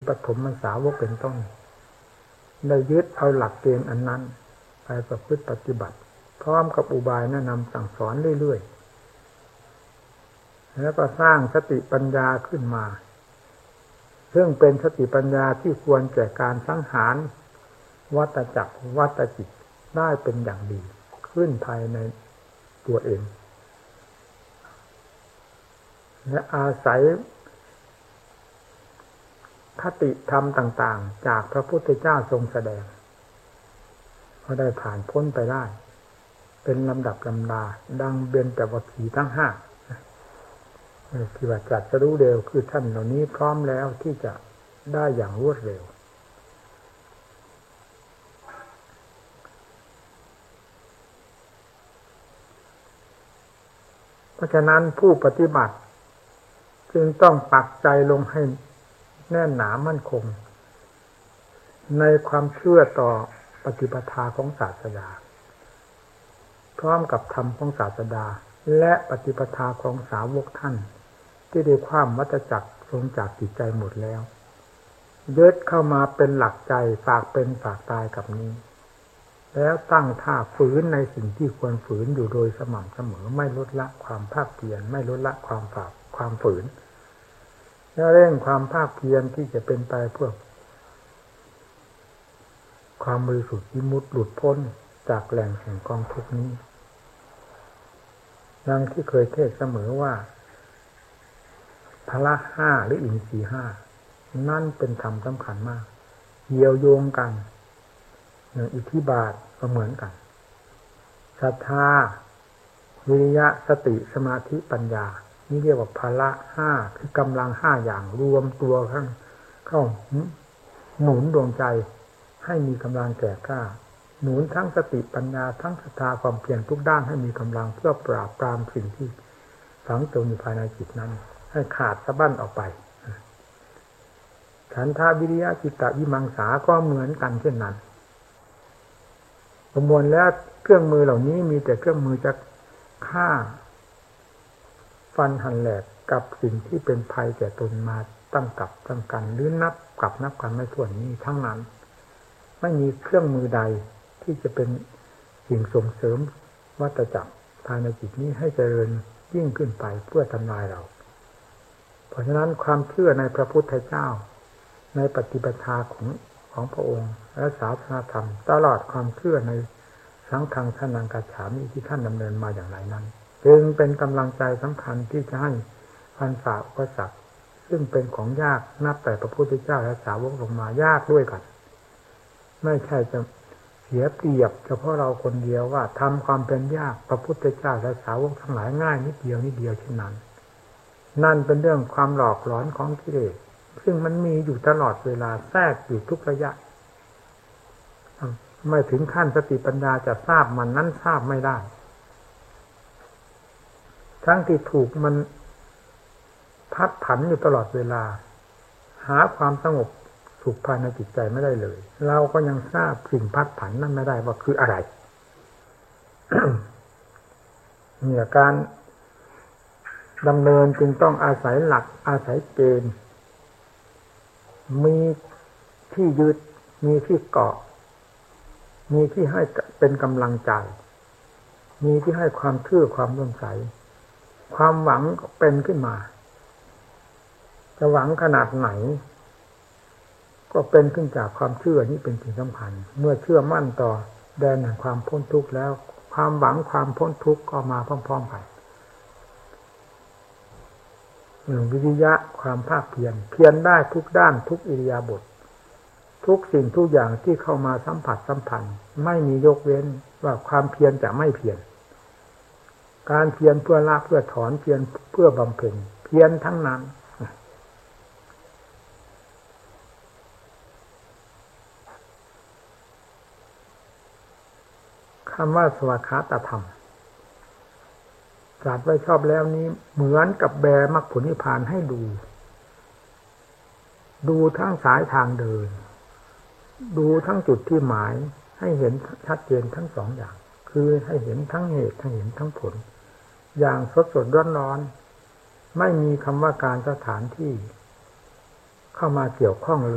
ปฐมสาวกเป็นต้นได้ยึดเอาหลักเกณฑ์อันนั้นไปประพฤติปฏิบัติพร้อมกับอุบายแนะนำสั่งสอนเรื่อยๆแล้วก็สร้างสติปัญญาขึ้นมาซึ่งเป็นสติปัญญาที่ควรแก่การสังหารวัฏจักรวัฏจิตได้เป็นอย่างดีขึ้นภายในตัวเองและอาศัยคติธรรมต่างๆจากพระพุทธเจ้าทรงแสดงก็ได้ผ่านพ้นไปได้เป็นลำดับลำดาดังเบญจวัคคีย์ทั้งห้าที่ว่าจัดจะรู้เร็วคือท่านเหล่านี้พร้อมแล้วที่จะได้อย่างรวดเร็วเพราะฉะนั้นผู้ปฏิบัติจึงต้องปักใจลงให้แน่นหนามั่นคงในความเชื่อต่อปฏิปทาของศาสดาพร้อมกับธรรมของศาสดาและปฏิปทาของสาวกท่านที่ได้ความวัฏจักรทรงจากจิตใจหมดแล้วยึดเข้ามาเป็นหลักใจฝากเป็นฝากตายกับนี้แล้วตั้งท่าฝืนในสิ่งที่ควรฝืนอยู่โดยสม่ำเสมอไม่ลดละความภาคเพียรไม่ลดละความฝืนและเร่งความภาคเพียรที่จะเป็นไปเพื่อความบริสุทธิ์วิมุตติหลุดพ้นจากแหล่งแห่งกองทุกข์นี้ดังที่เคยเทศเสมอว่าพละห้าหรืออินทรีย์ห้านั่นเป็นธรรมสำคัญมากเกี่ยวโยงกันอย่างอิทธิบาทก็เหมือนกันศรัทธาวิริยะสติสมาธิปัญญานี่เรียกว่าพละห้าคือกำลังห้าอย่างรวมตัวเข้าหนุนดวงใจให้มีกำลังแก่กล้าหนุนทั้งสติปัญญาทั้งศรัทธาความเพียรทุกด้านให้มีกำลังเพื่อปราบปรามสิ่งที่ฝังตัวอยู่ภายในจิตนั้นให้ขาดสะบั้นออกไปฉันทาวิริยะจิตตวิมังสาก็เหมือนกันเช่นนั้นประมวลแล้วเครื่องมือเหล่านี้มีแต่เครื่องมือจะฆ่าฟันหันแหลกกับสิ่งที่เป็นภัยแก่ตนมาตั้งกับตั้งกันหรือนับกันไม่ถ้วนนี้ทั้งนั้นไม่มีเครื่องมือใดที่จะเป็นสิ่งส่งเสริมวัฏจักรภายในจิตนี้ให้เจริญยิ่งขึ้นไปเพื่อทำลายเราเพราะฉะนั้นความเชื่อในพระพุทธเจ้าในปฏิปทาของพระองค์และศาสนาธรรมตลอดความเชื่อในสังฆังสนังกัจฉามิที่ท่านดำเนินมาอย่างไรนั้นจึงเป็นกำลังใจสำคัญที่จะให้พันฝ่าอุปสรรคซึ่งเป็นของยากนับแต่พระพุทธเจ้าและสาวกลงมายากด้วยกันไม่ใช่จะเสียเปรียบเฉพาะเราคนเดียวว่าทำความเป็นยากพระพุทธเจ้าและสาวกทั้งหลายง่ายนิดเดียวเช่นนั้นนั่นเป็นเรื่องความหลอกหลอนของกิเลสซึ่งมันมีอยู่ตลอดเวลาแทรกอยู่ทุกระยะไม่ถึงขั้นสติปัญญาจะทราบมันนั้นทราบไม่ได้ทั้งที่ถูกมันพัดผันอยู่ตลอดเวลาหาความสงบสุขภายในจิตใจไม่ได้เลยเราก็ยังทราบสิ่งพัดผันนั้นไม่ได้ว่าคืออะไร เนี่ยการดำเนินจึงต้องอาศัยหลักอาศัยเกณฑ์มีที่ยึดมีที่เกาะมีที่ให้เป็นกำลังใจมีที่ให้ความเชื่อความเลื่อมใสความหวังเป็นขึ้นมาจะหวังขนาดไหนก็เป็นขึ้นจากความเชื่อนี้เป็นสิ่งสำคัญเมื่อเชื่อมั่นต่อแดนแห่งความพ้นทุกข์แล้วความหวังความพ้นทุกข์ก็มาพร้อมๆกันวิริยะความภาคเพียรได้ทุกด้านทุกอิริยาบถทุกสิ่งทุกอย่างที่เข้ามาสัมผัสสัมพันธ์ไม่มียกเว้นว่าความเพียรจะไม่เพียรการเพียรเพื่อละเพื่อถอนเพียรเพื่อบำเพ็ญเพียรทั้งนั้นคำว่าสวากขาตธรรมตรัสไว้ชอบแล้วนี้เหมือนกับแบมรรคผลนิพพานให้ดูทั้งสายทางเดินดูทั้งจุดที่หมายให้เห็นชัดเจนทั้งสองอย่างคือให้เห็นทั้งเหตุทั้งเห็นทั้งผลอย่างสดร้อนไม่มีคำว่าการสถานที่เข้ามาเกี่ยวข้องเลย